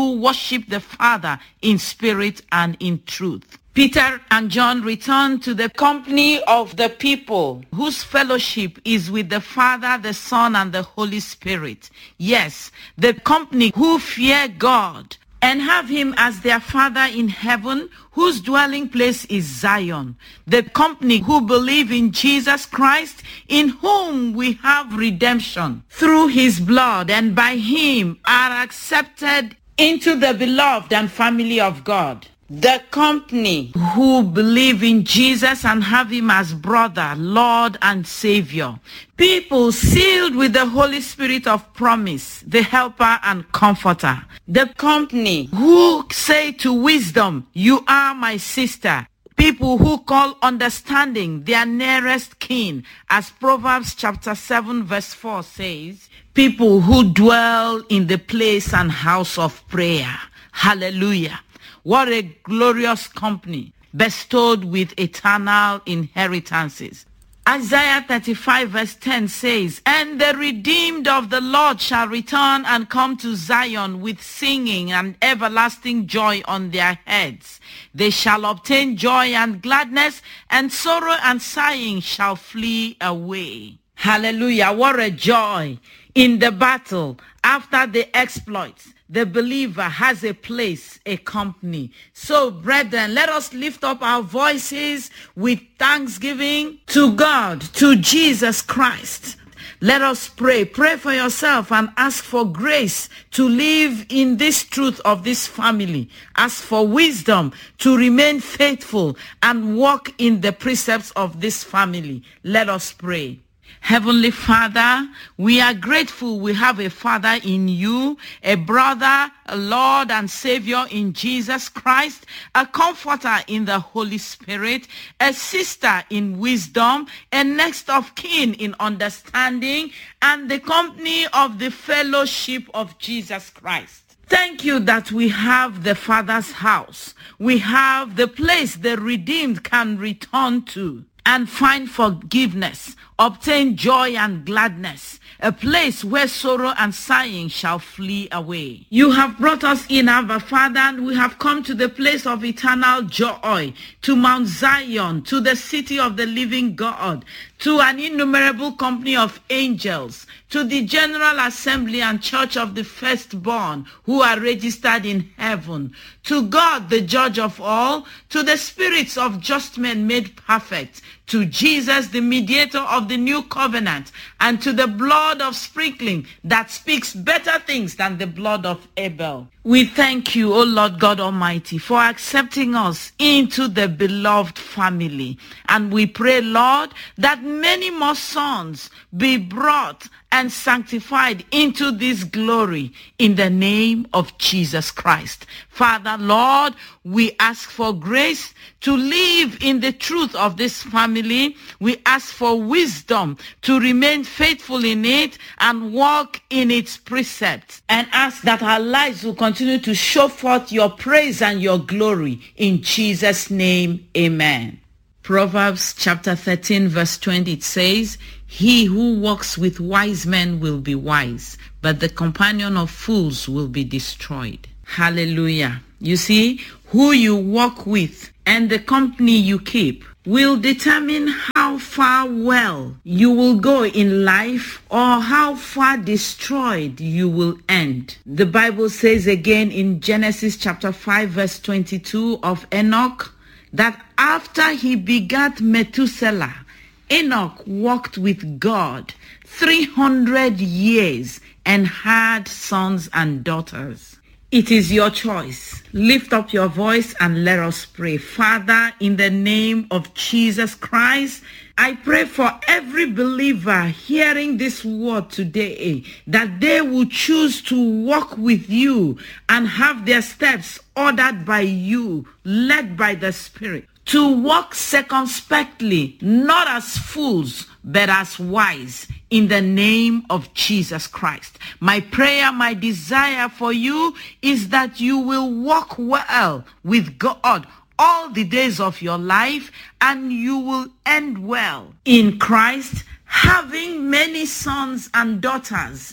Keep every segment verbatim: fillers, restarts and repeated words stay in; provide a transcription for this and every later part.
who worship the Father in spirit and in truth. Peter and John returned to the company of the people whose fellowship is with the Father, the Son, and the Holy Spirit. Yes, the company who fear God and have him as their Father in heaven, whose dwelling place is Zion. The company who believe in Jesus Christ, in whom we have redemption through his blood, and by him are accepted into the beloved and family of God. The company who believe in Jesus and have him as brother, Lord, and Savior. People sealed with the Holy Spirit of promise, the helper and comforter. The company who say to wisdom, you are my sister. People who call understanding their nearest kin, as Proverbs chapter seven verse four says. People who dwell in the place and house of prayer. Hallelujah. What a glorious company bestowed with eternal inheritances. Isaiah thirty-five verse ten says, and the redeemed of the Lord shall return and come to Zion with singing and everlasting joy on their heads. They shall obtain joy and gladness, and sorrow and sighing shall flee away. Hallelujah. What a joy in the battle after the exploits. The believer has a place, a company. So, brethren, let us lift up our voices with thanksgiving to God, to Jesus Christ. Let us pray. Pray for yourself and ask for grace to live in this truth of this family. Ask for wisdom to remain faithful and walk in the precepts of this family. Let us pray. Heavenly Father, we are grateful we have a Father in you, a brother, a Lord and Savior in Jesus Christ, a comforter in the Holy Spirit, a sister in wisdom, a next of kin in understanding, and the company of the fellowship of Jesus Christ. Thank you that we have the Father's house. We have the place the redeemed can return to and find forgiveness, obtain joy and gladness, a place where sorrow and sighing shall flee away. You have brought us in, Abba Father, and we have come to the place of eternal joy, to Mount Zion, to the city of the living God, to an innumerable company of angels, to the General Assembly and Church of the Firstborn who are registered in heaven, to God, the Judge of all, to the spirits of just men made perfect, to Jesus, the mediator of the new covenant, and to the blood of sprinkling that speaks better things than the blood of Abel. We thank you, O Lord God Almighty, for accepting us into the beloved family. And we pray, Lord, that many more sons be brought and sanctified into this glory in the name of Jesus Christ. Father, Lord, we ask for grace to live in the truth of this family. We ask for wisdom to remain faithful in it and walk in its precepts, and ask that our lives will continue to show forth your praise and your glory. In Jesus' name, amen. Proverbs chapter thirteen verse twenty, it says, he who walks with wise men will be wise, but the companion of fools will be destroyed. Hallelujah. You see, who you walk with and the company you keep will determine how far well you will go in life or how far destroyed you will end. The Bible says again in Genesis chapter five verse twenty-two of Enoch, that after he begat Methuselah, Enoch walked with God three hundred years and had sons and daughters. It is your choice. Lift up your voice and let us pray. Father, in the name of Jesus Christ, I pray for every believer hearing this word today, that they will choose to walk with you and have their steps ordered by you, led by the Spirit, to walk circumspectly, not as fools, but as wise, in the name of Jesus Christ. My prayer, my desire for you is that you will walk well with God all the days of your life, and you will end well in Christ, having many sons and daughters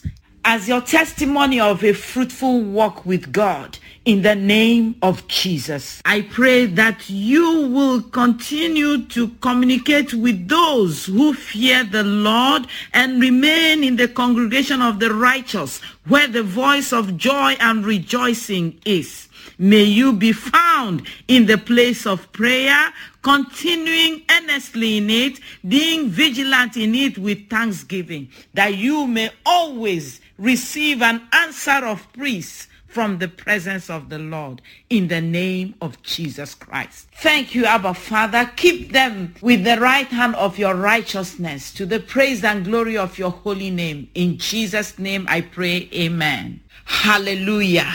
as your testimony of a fruitful walk with God. In the name of Jesus, I pray that you will continue to communicate with those who fear the Lord and remain in the congregation of the righteous, where the voice of joy and rejoicing is. May you be found in the place of prayer, continuing earnestly in it, being vigilant in it with thanksgiving, that you may always receive an answer of praise from the presence of the Lord, in the name of Jesus Christ. Thank you, Abba Father. Keep them with the right hand of your righteousness, to the praise and glory of your holy name. In Jesus' name I pray, amen. Hallelujah.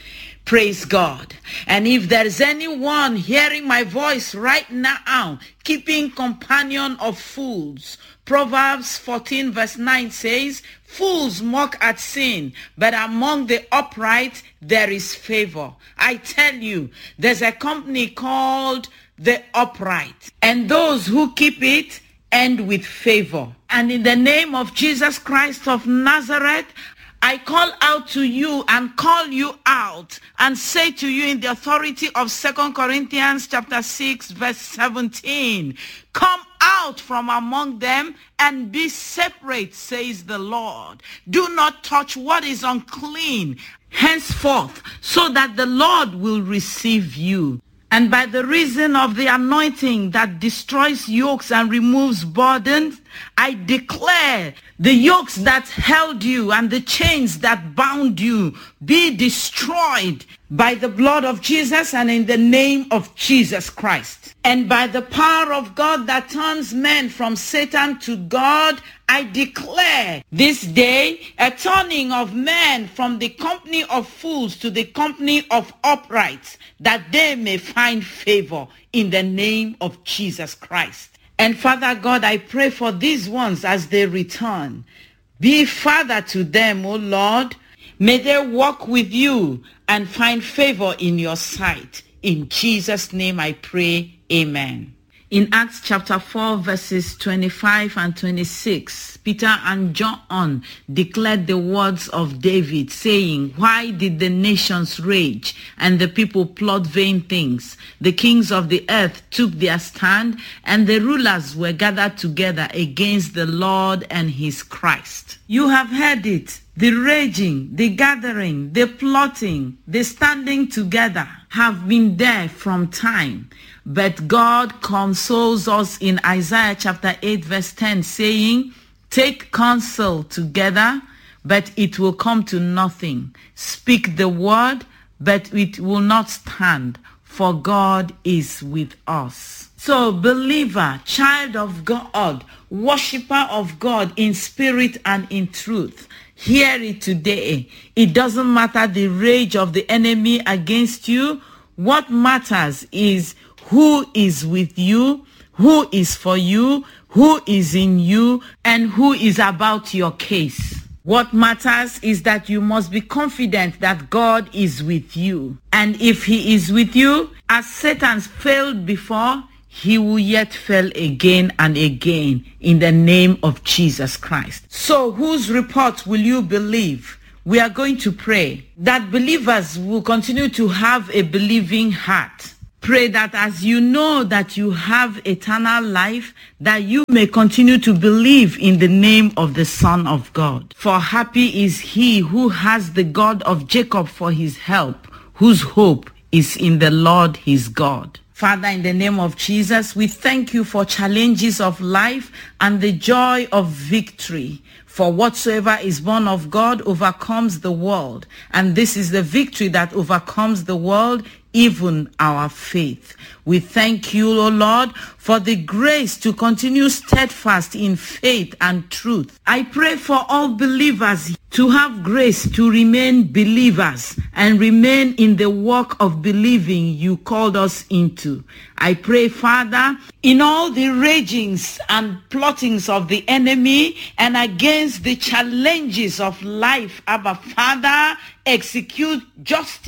Praise God. And if there is anyone hearing my voice right now, keeping companion of fools, Proverbs fourteen verse nine says, fools mock at sin, but among the upright there is favor. I tell you, there's a company called the Upright, and those who keep it end with favor. And in the name of Jesus Christ of Nazareth, I call out to you and call you out and say to you in the authority of Second Corinthians chapter six verse seventeen, come out from among them and be separate, says the Lord. Do not touch what is unclean henceforth, so that the Lord will receive you. And by the reason of the anointing that destroys yokes and removes burdens, I declare the yokes that held you and the chains that bound you be destroyed by the blood of Jesus and in the name of Jesus Christ. And by the power of God that turns men from Satan to God, I declare this day a turning of men from the company of fools to the company of uprights, that they may find favor in the name of Jesus Christ. And Father God, I pray for these ones as they return. Be Father to them, O Lord. May they walk with you and find favor in your sight. In Jesus' name I pray, amen. In Acts chapter four, verses twenty-five and twenty-six, Peter and John declared the words of David, saying, why did the nations rage and the people plot vain things? The kings of the earth took their stand, and the rulers were gathered together against the Lord and his Christ. You have heard it. The raging, the gathering, the plotting, the standing together have been there from time. But God consoles us in Isaiah chapter eight verse ten, saying, take counsel together, but it will come to nothing. Speak the word, but it will not stand, for God is with us. So, believer, child of God, worshiper of God in spirit and in truth, hear it today. It doesn't matter the rage of the enemy against you. What matters is who is with you, who is for you, who is in you, and who is about your case. What matters is that you must be confident that God is with you. And if he is with you, as Satan failed before, he will yet fail again and again in the name of Jesus Christ. So whose report will you believe? We are going to pray that believers will continue to have a believing heart. Pray that as you know that you have eternal life, that you may continue to believe in the name of the Son of God. For happy is he who has the God of Jacob for his help, whose hope is in the Lord his God. Father, in the name of Jesus, we thank you for challenges of life and the joy of victory. For whatsoever is born of God overcomes the world. And this is the victory that overcomes the world, even our faith. We thank you, O Lord, for the grace to continue steadfast in faith and truth. I pray for all believers to have grace to remain believers and remain in the work of believing you called us into. I pray, Father, in all the ragings and plottings of the enemy and against the challenges of life, Abba, Father, execute justice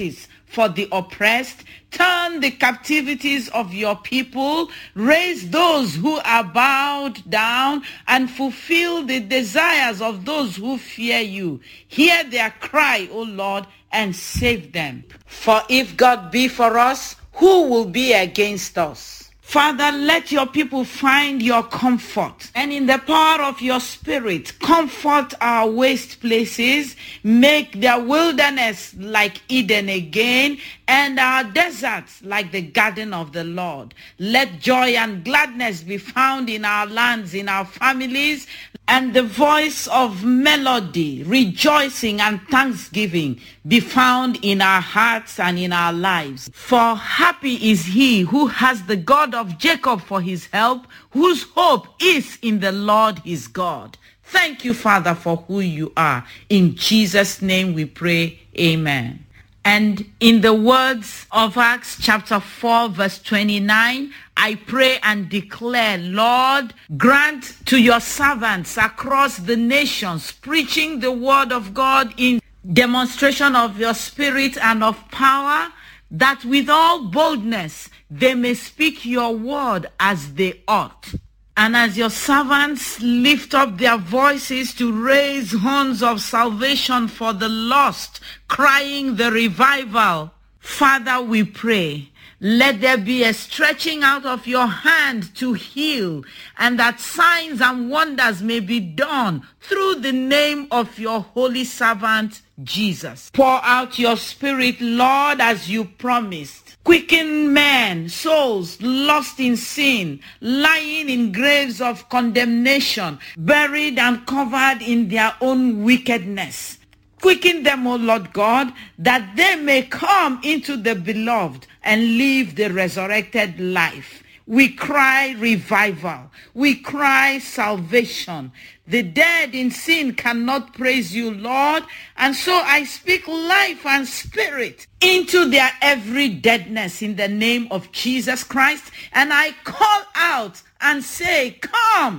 for the oppressed. Turn the captivities of your people. Raise those who are bowed down and fulfill the desires of those who fear you. Hear their cry, O Lord, and save them. For if God be for us, who will be against us? Father, let your people find your comfort, and in the power of your Spirit, comfort our waste places, make their wilderness like Eden again, and our deserts like the garden of the Lord. Let joy and gladness be found in our lands, in our families, and the voice of melody, rejoicing, and thanksgiving be found in our hearts and in our lives. For happy is he who has the God of Jacob for his help, whose hope is in the Lord his God. Thank you, Father, for who you are. In Jesus' name we pray, amen. And in the words of Acts chapter four, verse twenty-nine, I pray and declare, Lord, grant to your servants across the nations, preaching the word of God in demonstration of your Spirit and of power, that with all boldness they may speak your word as they ought. And as your servants lift up their voices to raise horns of salvation for the lost, crying the revival, Father, we pray, let there be a stretching out of your hand to heal, and that signs and wonders may be done through the name of your holy servant, Jesus. Pour out your Spirit, Lord, as you promised. Quicken men, souls lost in sin, lying in graves of condemnation, buried and covered in their own wickedness. Quicken them, O Lord God, that they may come into the beloved and live the resurrected life. We cry revival. We cry salvation. The dead in sin cannot praise you, Lord. And so I speak life and spirit into their every deadness in the name of Jesus Christ. And I call out and say, come,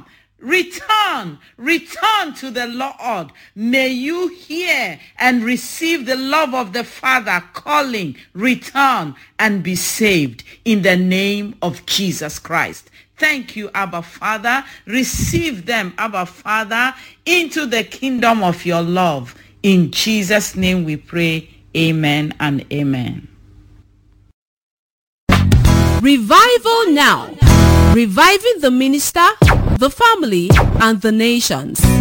return, return to the Lord. May you hear and receive the love of the Father calling, return and be saved in the name of Jesus Christ. Thank you, Abba Father. Receive them, Abba Father, into the kingdom of your love. In Jesus' name we pray, amen and amen. Revival Now. Reviving the minister, the family, and the nations.